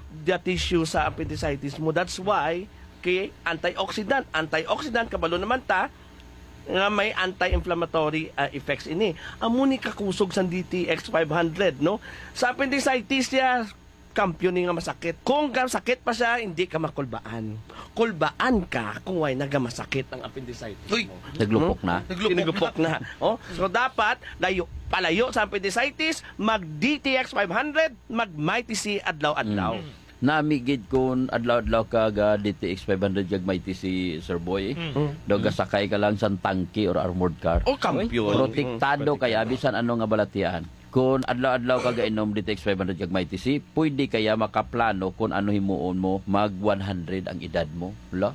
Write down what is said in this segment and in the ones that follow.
the tissue sa appendicitis mo. That's why kay antioxidant kabalo naman ta nga may anti-inflammatory effects ini. Amo ni kakusog sa DTX 500 no. Sa appendicitis ya kampiyon nga masakit. Kung sakit pa siya, hindi ka makulbaan. Kulbaan ka kung way nagamasakit ang appendicitis mo. Naglupok na. Naglupok na. Oh, so dapat palayo sa appendicitis, mag DTX 500, mag Mighty C adlaw-adlaw. Namigid kung adlaw-adlaw ka ga DTX 500 jag Mighty C Sir Boy. Daw sakay ka lang sa tangke or armored car. O kampiyon. Protektado kaya bisan ano nga balatian. Kung adlaw-adlaw ka gainom DTX 500 jag Mighty C, pwede kaya makaplano kung ano himuon mo mag 100 ang edad mo. Wala?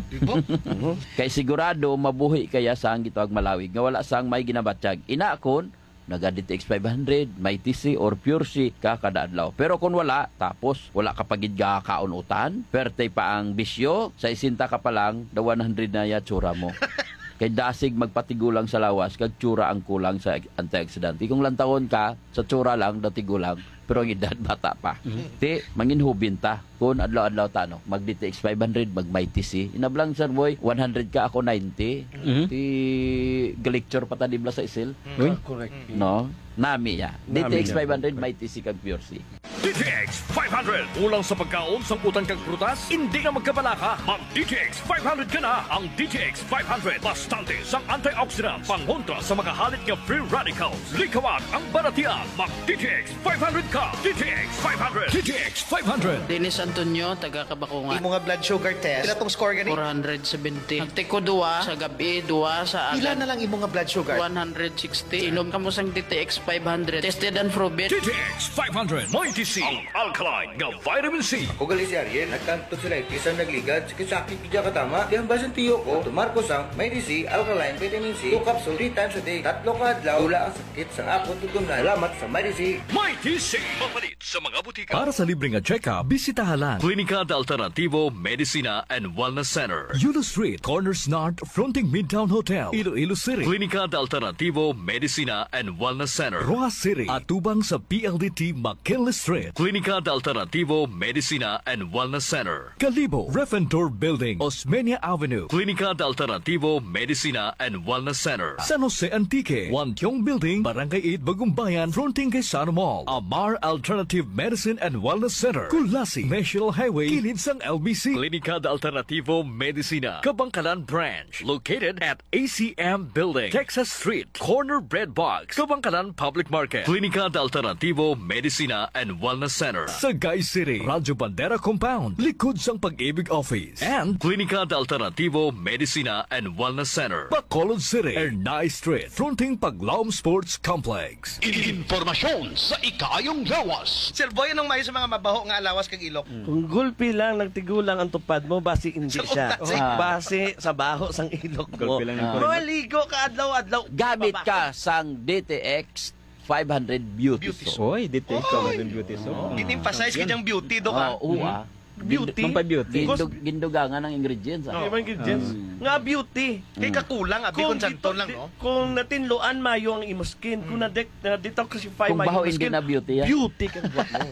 Kay sigurado mabuhi kaya sang gitawag malawig nga wala sang may ginabatsyag. Ina kon naga DTX 500, Mighty C or Pure C ka kada adlaw. Pero kung wala, tapos wala ka pagid kaunutan, perte pa ang bisyo, sa isinta ka pa lang, da 100 na ya tsura mo. Kay dasig magpatigulang sa lawas, kag tsura ang kulang sa antioxidant. Kung lantawon ka, sa tsura lang, datigulang, pero ang edad bata pa. Ti, manginhubin ta. Kung adlaw-adlaw tano, mag DTX 500, mag Mighty C. Inablang Sir Boy, 100 ka, ako 90. Ti, galicture pa tanibla sa isil. Correct. No? Nami ya. DTX 500, Mighty C kag Pure C. DTX 500. Ulang sa pagkaon, samputan kang prutas, hindi na magkabalaka. Mag DTX 500 ka na. Ang DTX 500. Bastante sang antioxidant. Pangontra sa mga halit nga free radicals. Likawag ang baratian. Mag DTX 500 ka. DTX 500. DTX 500. Dennis Antonio, taga Kabakungan. Imo nga blood sugar test. Pila tong score gani? 470. Nagtiko 2 sa gabi, 2 sa Pila agad. na lang imo nga blood sugar? 160. Inom ka mo sang DTX 500. Tested and proven. DTX 500. Mighty C. Ang alkaline nga vitamin C. Ako gali si Ariel, nagkanto sila isang nagligad, sakit-sakit kaya katama. Di ang basan tiyo ko, tumarko sang Mighty C, alkaline, vitamin C, 2 capsule, 3 times a day, 3 ka adlaw, wala ang sakit sang ako tutunan. Salamat sa Mighty C. Mighty C. Mapalit sa mga butika. Para sa libreng check-up, bisitahan lang Klinika de Alternativo Medicina and Wellness Center. Yulo Street, Corners North, fronting Midtown Hotel, Iloilo City. Klinika de Alternativo Medicina and Wellness Center. Roa City, atubang sa PLDT McKinley Street. Klinika de Alternativo Medicina and Wellness Center. Kalibo, Refentor Building, Osmeña Avenue. Klinika de Alternativo Medicina and Wellness Center. San Jose Antique, Wantiong Building, Barangay 8, Bagumbayan, fronting kay Sano Mall. Amar Alternative Medicine and Wellness Center. Kulasi, National Highway, kilid sang LBC. Klinika de Alternativo Medicina, Kabangkalan Branch, located at ACM Building, Texas Street, Corner Bread Box, Kabangkalan Public Market. Klinika de Alternativo Medicina and Wellness Center. Sagay City, Radyo Bandera Compound, likod sang Pag-ibig Office. And Klinika de Alternativo Medicina and Wellness Center. Bacolod City, Ernay Street, fronting Paglaom Sports Complex. Informasyon sa ikayong lawas. Sir Boy, anong may sa mga mabaho nga alawas kag ilok? Kung gulpi lang, nagtigulang ang tupad mo, basi hindi siya. Sa Base sa baho sang ilok mo. Maligo ka adlaw-adlaw. Gamit ka sang DTX 500 Beauty Soap. Oy, DTX 500 Beauty Soap. Ginemphasize kanyang beauty do ka. Oo, Beauty. Pampabeauty. Gindugangan ng ingredients. Ibang ingredients. Nga beauty. Kay kakulang abi kung santon lang no. Kung natinluan mayo ang imo skin, kung na-detoxify Kung mayo baho ang hindi skin, na beauty yan. beauty ka buhat mo.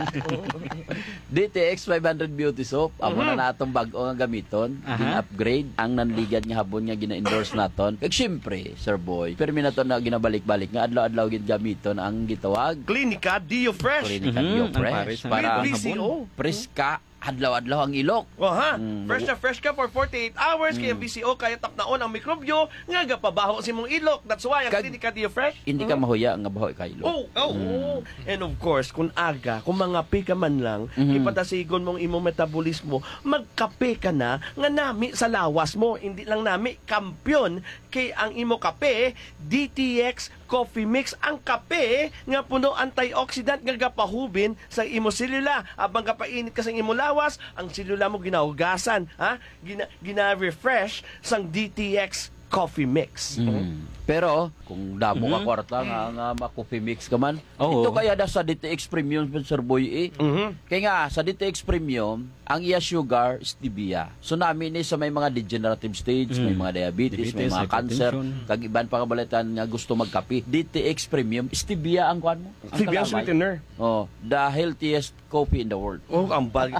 DTX 500 Beauty Soap, amo na natong bag-o nga gamiton, gin-upgrade ang nanligad nga habon nga gina-endorse naton. Kag syempre, Sir Boy, permi na to na ginabalik-balik nga adlaw-adlaw gid gamiton ang gitawag Klinika Dio Fresh. Klinika Dio ang Fresh pares ng para BCO. preska adlaw-adlaw ang ilok. Fresh na fresh ka for 48 hours kay BCO kaya tapnaon ang mikrobyo nga gapabaho si mong ilok. That's why ang Klinika Dio Fresh. Hindi ka mahuya nga baho ka ilok. And of course, kung aga, kung mga ka man lang, ipadasigon mong imong metabolismo, magkape ka na nga nami sa lawas mo. Hindi lang nami, kampyon kay ang imo kape, DTX Coffee Mix. Ang kape nga puno antioxidant nga gapahubin sa imo selula. Abang kapainit ka sa imo lawas, ang selula mo ginahugasan, gina-refresh sang DTX Coffee Mix. Pero kung damo ka kwarta nga ma-coffee mix ka man, Oo. ito kaya da sa DTX Premium Sir Boy Kaya nga sa DTX Premium, ang iya sugar stevia. So namin ni sa may mga degenerative stage, may mga diabetes, may mga cancer, hypertension. kag iban pa kabalitan nga gusto magkape. DTX Premium stevia ang kuan mo. Ang Stevia kalamay. sweetener. Oh, the healthiest coffee in the world. Oh, ang